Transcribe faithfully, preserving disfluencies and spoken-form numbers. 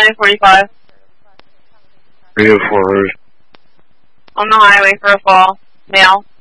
nine forty-five. Radio four. On the highway for a fall. Male.